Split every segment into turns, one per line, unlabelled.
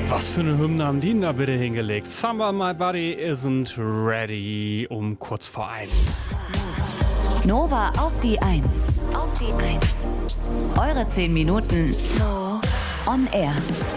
Was für eine Hymne haben die denn da bitte hingelegt? Summer My Body Isn't Ready um kurz vor 1.
Nova auf die 1. Eure 10 Minuten on air.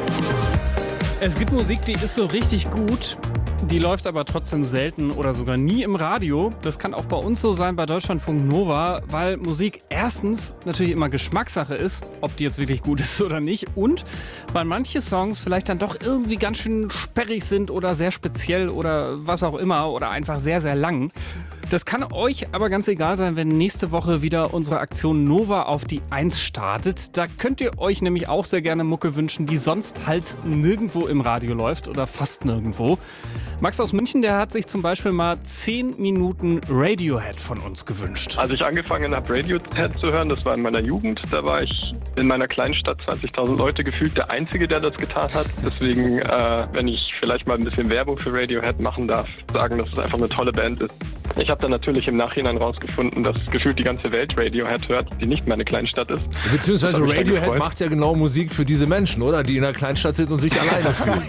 Es gibt Musik, die ist so richtig gut, die läuft aber trotzdem selten oder sogar nie im Radio. Das kann auch bei uns so sein bei Deutschlandfunk Nova, weil Musik erstens natürlich immer Geschmackssache ist, ob die jetzt wirklich gut ist oder nicht, und weil manche Songs vielleicht dann doch irgendwie ganz schön sperrig sind oder sehr speziell oder was auch immer oder einfach sehr, sehr lang. Das kann euch aber ganz egal sein, wenn nächste Woche wieder unsere Aktion Nova auf die 1 startet. Da könnt ihr euch nämlich auch sehr gerne Mucke wünschen, die sonst halt nirgendwo im Radio läuft oder fast nirgendwo. Max aus München, der hat sich zum Beispiel mal 10 Minuten Radiohead von uns gewünscht.
Als ich angefangen habe, Radiohead zu hören, das war in meiner Jugend, da war ich in meiner kleinen Stadt, 20.000 Leute, gefühlt der Einzige, der das getan hat. Deswegen, wenn ich vielleicht mal ein bisschen Werbung für Radiohead machen darf, sagen, dass es einfach eine tolle Band ist. Ich habe dann natürlich im Nachhinein rausgefunden, dass gefühlt die ganze Welt Radiohead hört, die nicht meine Kleinstadt ist.
Beziehungsweise Radiohead macht ja genau Musik für diese Menschen, oder? Die in der Kleinstadt sind und sich alleine fühlen.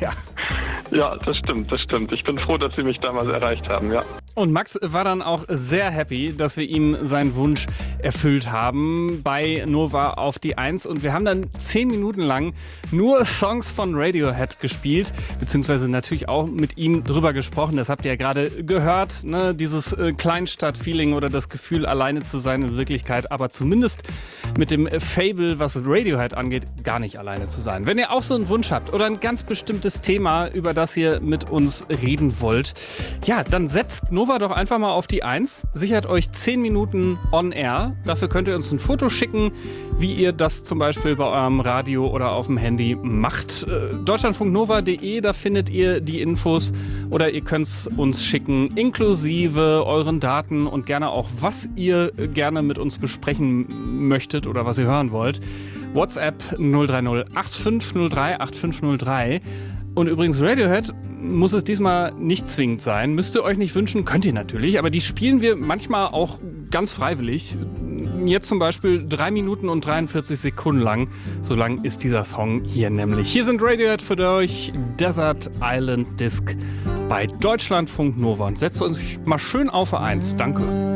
Ja, das stimmt. Ich bin froh, dass sie mich damals erreicht haben, ja.
Und Max war dann auch sehr happy, dass wir ihm seinen Wunsch erfüllt haben bei Nova auf die 1. Und wir haben dann 10 Minuten lang nur Songs von Radiohead gespielt, beziehungsweise natürlich auch mit ihm drüber gesprochen. Das habt ihr ja gerade gehört, ne? Dieses Kleinstadt-Feeling oder das Gefühl, alleine zu sein in Wirklichkeit, aber zumindest mit dem Fable, was Radiohead angeht, gar nicht alleine zu sein. Wenn ihr auch so einen Wunsch habt oder ein ganz bestimmtes Thema, über das ihr mit uns reden wollt, ja, dann setzt Nova doch einfach mal auf die 1, sichert euch 10 Minuten on air. Dafür könnt ihr uns ein Foto schicken, wie ihr das zum Beispiel bei eurem Radio oder auf dem Handy macht. Deutschlandfunknova.de, da findet ihr die Infos, oder ihr könnt es uns schicken, inklusive euren Daten und gerne auch, was ihr gerne mit uns besprechen möchtet oder was ihr hören wollt. WhatsApp 030 8503 8503. Und übrigens, Radiohead muss es diesmal nicht zwingend sein. Müsst ihr euch nicht wünschen, könnt ihr natürlich. Aber die spielen wir manchmal auch ganz freiwillig. Jetzt zum Beispiel 3 Minuten und 43 Sekunden lang. So lang ist dieser Song hier nämlich. Hier sind Radiohead für euch, Desert Island Disc bei Deutschlandfunk Nova. Und setzt euch mal schön auf 1. Danke.